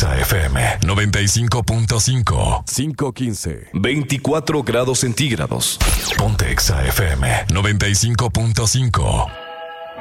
Exa FM 95.5. 5:15. 24 grados centígrados. Ponte Exa FM 95.5.